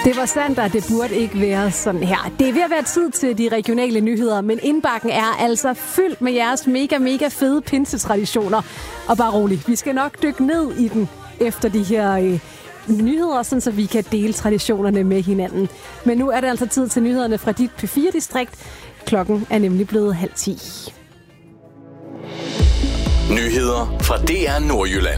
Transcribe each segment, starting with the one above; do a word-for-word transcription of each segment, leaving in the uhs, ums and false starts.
Det var sandt, og det burde ikke være sådan her. Det er ved at være tid til de regionale nyheder, men indbakken er altså fyldt med jeres mega, mega fede pinsetraditioner. Og bare rolig, vi skal nok dykke ned i den efter de her øh, nyheder, sådan så vi kan dele traditionerne med hinanden. Men nu er det altså tid til nyhederne fra dit P fire-distrikt. Klokken er nemlig blevet halv ti. Nyheder fra D R Nordjylland.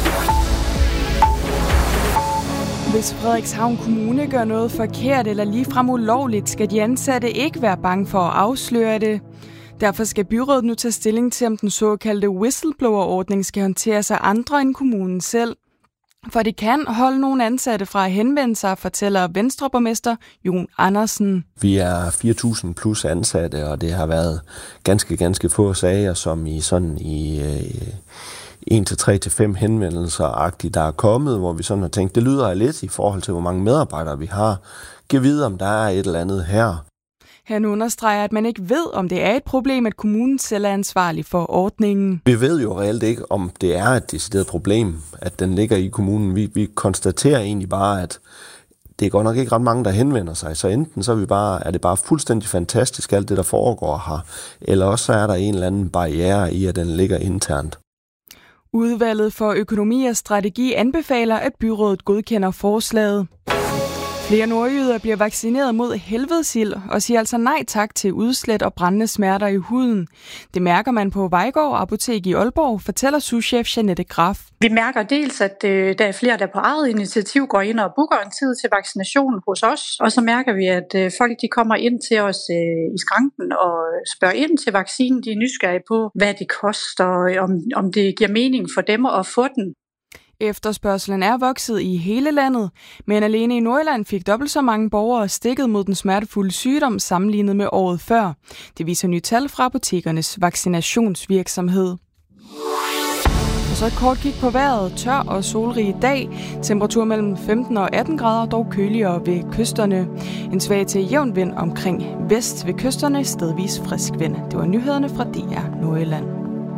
Hvis Frederikshavn Kommune gør noget forkert eller ligefrem ulovligt, skal de ansatte ikke være bange for at afsløre det. Derfor skal byrådet nu tage stilling til, om den såkaldte whistleblower-ordning skal håndteres af andre end kommunen selv. For det kan holde nogle ansatte fra at henvende sig, fortæller Venstreborgmester Jon Andersen. Vi er fire tusind plus ansatte, og det har været ganske, ganske få sager, som i sådan i øh, en til tre til fem henvendelser-agtigt, der er kommet, hvor vi sådan har tænkt, det lyder lidt i forhold til, hvor mange medarbejdere vi har. Giv videre, om der er et eller andet her. Han understreger, at man ikke ved, om det er et problem, at kommunen selv er ansvarlig for ordningen. Vi ved jo reelt ikke, om det er et decideret problem, at den ligger i kommunen. Vi, vi konstaterer egentlig bare, at det er godt nok ikke ret mange, der henvender sig. Så enten så er, vi bare, er det bare fuldstændig fantastisk, alt det, der foregår her, eller også så er der en eller anden barriere i, at den ligger internt. Udvalget for økonomi og strategi anbefaler, at byrådet godkender forslaget. Flere nordjyder bliver vaccineret mod helvedesild og siger altså nej tak til udslæt og brændende smerter i huden. Det mærker man på Vejgaard Apotek i Aalborg, fortæller souschef Jeanette Graf. Vi mærker dels, at øh, der er flere, der på eget initiativ går ind og booker en tid til vaccinationen hos os. Og så mærker vi, at øh, folk de kommer ind til os øh, i skranken og spørger ind til vaccinen. De er nysgerrige på, hvad det koster, og om, om det giver mening for dem at få den. Efterspørgselen er vokset i hele landet, men alene i Nordjylland fik dobbelt så mange borgere stikket mod den smertefulde sygdom sammenlignet med året før. Det viser nye tal fra apotekernes vaccinationsvirksomhed. Og så et kort kig på vejret. Tør og solrig dag. Temperatur mellem femten og atten grader, dog køligere ved kysterne. En svag til jævn vind omkring vest ved kysterne, stedvis frisk vind. Det var nyhederne fra D R Nordjylland.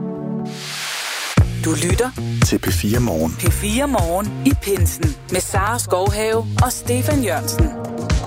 Du lytter til P fire Morgen. P fire Morgen i pinsen med Sara Skovhave og Stefan Jørgensen.